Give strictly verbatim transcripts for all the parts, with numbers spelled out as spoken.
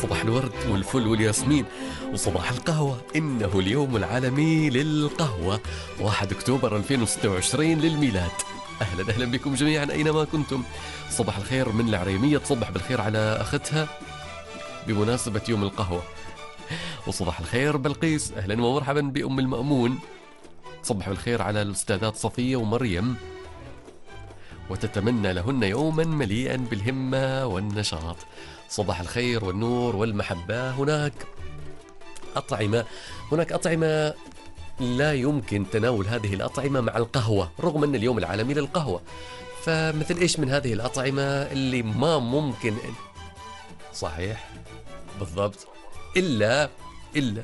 صباح الورد والفل والياسمين وصباح القهوة. إنه اليوم العالمي للقهوة، واحد أكتوبر ألفين وستة وعشرين للميلاد. أهلا أهلا بكم جميعا أينما كنتم. صباح الخير من العريمية، تصبح بالخير على أختها بمناسبة يوم القهوة. وصباح الخير بلقيس، أهلا ومرحبا بأم المأمون. تصبح بالخير على الأستاذات صفية ومريم، وتتمنى لهن يوما مليئا بالهمة والنشاط. صباح الخير والنور والمحبة. هناك أطعمة هناك أطعمة لا يمكن تناول هذه الأطعمة مع القهوة، رغم أن اليوم العالمي للقهوة. فمثل إيش من هذه الأطعمة اللي ما ممكن؟ صحيح بالضبط، إلا إلا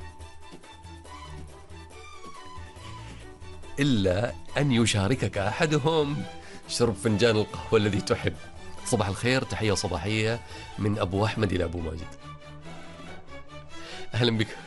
إلا أن يشاركك أحدهم شرب فنجان القهوة الذي تحب. صباح الخير، تحية صباحية من أبو أحمد إلى أبو ماجد. أهلا بك،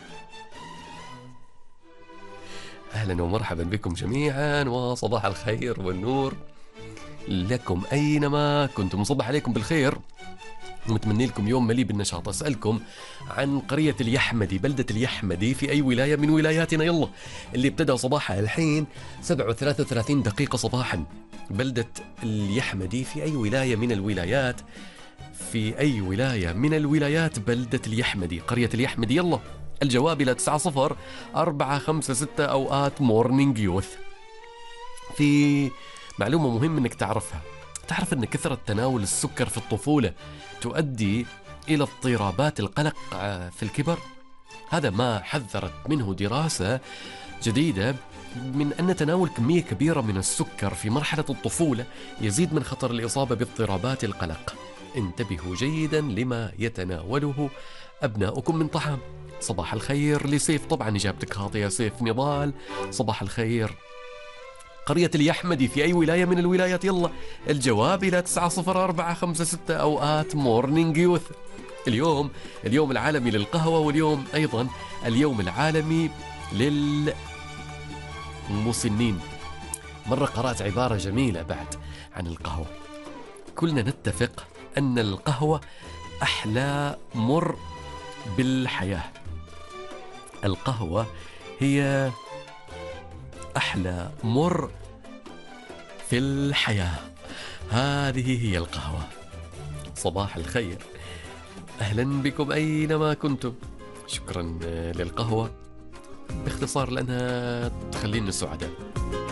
أهلا ومرحبا بكم جميعا، وصباح الخير والنور لكم أينما كنتم. صباح عليكم بالخير ومتمني لكم يوم مليء بالنشاط. أسألكم عن قرية اليحمدي، بلدة اليحمدي في أي ولاية من ولاياتنا؟ يلا اللي ابتدأ صباحها الحين سبعة وثلاثة وثلاثين دقيقة صباحا. بلدة اليحمدي في أي ولاية من الولايات؟ في أي ولاية من الولايات بلدة اليحمدي، قرية اليحمدي؟ يلا الجواب إلى تسعة صفر أربعة خمسة ستة أوقات مورنينج يوث. في معلومة مهم أنك تعرفها. تعرف أن كثرة تناول السكر في الطفولة تؤدي إلى اضطرابات القلق في الكبر؟ هذا ما حذرت منه دراسة جديدة، من أن تناول كمية كبيرة من السكر في مرحلة الطفولة يزيد من خطر الإصابة باضطرابات القلق. انتبهوا جيدا لما يتناوله أبناؤكم من طعام. صباح الخير لسيف، طبعا إجابتك خاطئة سيف نضال. صباح الخير. قرية اليحمدي في أي ولاية من الولايات؟ يلا الجواب إلى تسعة صفر أربعة خمسة ستة أوقات مورنينج يوث. اليوم اليوم العالمي للقهوة، واليوم أيضا اليوم العالمي للمسنين. مرة قرأت عبارة جميلة بعد عن القهوة. كلنا نتفق أن القهوة أحلى مر بالحياة. القهوة هي أحلى مر في الحياة، هذه هي القهوة. صباح الخير، أهلا بكم أينما كنتم. شكرا للقهوة باختصار لأنها تخلينا سعداء.